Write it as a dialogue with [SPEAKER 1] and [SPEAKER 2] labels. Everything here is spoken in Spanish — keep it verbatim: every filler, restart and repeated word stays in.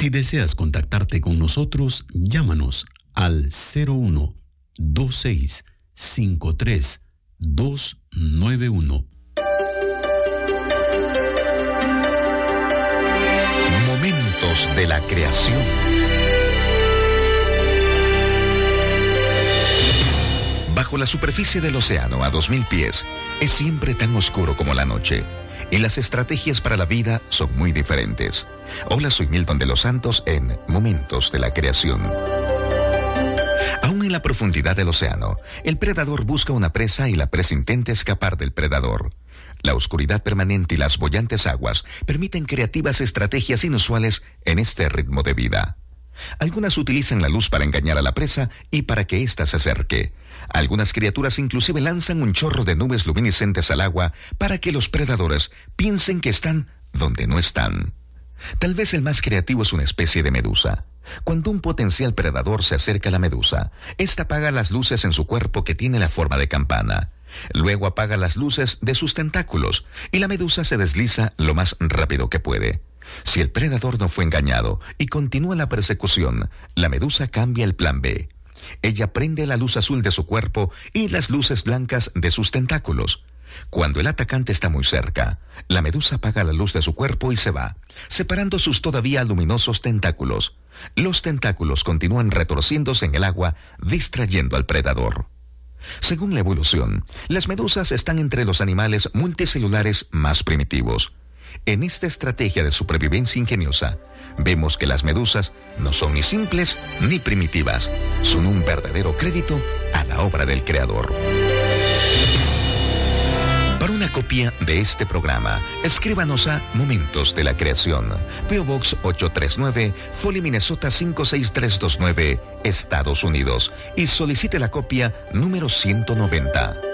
[SPEAKER 1] Si deseas contactarte con nosotros, llámanos al cero uno dos seis cinco tres dos nueve uno.
[SPEAKER 2] Momentos de la creación. Bajo la superficie del océano a dos mil pies, es siempre tan oscuro como la noche. Y las estrategias para la vida son muy diferentes. Hola, soy Milton de los Santos en Momentos de la Creación. Aún en la profundidad del océano, el predador busca una presa y la presa intenta escapar del predador. La oscuridad permanente y las bollantes aguas permiten creativas estrategias inusuales en este ritmo de vida. Algunas utilizan la luz para engañar a la presa y para que ésta se acerque. Algunas criaturas inclusive lanzan un chorro de nubes luminiscentes al agua para que los predadores piensen que están donde no están. Tal vez el más creativo es una especie de medusa. Cuando un potencial predador se acerca a la medusa, esta apaga las luces en su cuerpo que tiene la forma de campana. Luego apaga las luces de sus tentáculos y la medusa se desliza lo más rápido que puede. Si el predador no fue engañado y continúa la persecución, la medusa cambia el plan B. Ella prende la luz azul de su cuerpo y las luces blancas de sus tentáculos. Cuando el atacante está muy cerca, la medusa apaga la luz de su cuerpo y se va, separando sus todavía luminosos tentáculos. Los tentáculos continúan retorciéndose en el agua, distrayendo al predador. Según la evolución, las medusas están entre los animales multicelulares más primitivos. En esta estrategia de supervivencia ingeniosa, vemos que las medusas no son ni simples ni primitivas, son un verdadero crédito a la obra del creador. Para una copia de este programa, escríbanos a Momentos de la Creación, P O Box ochocientos treinta y nueve, Foley, Minnesota cinco seis tres dos nueve, Estados Unidos, y solicite la copia número ciento noventa.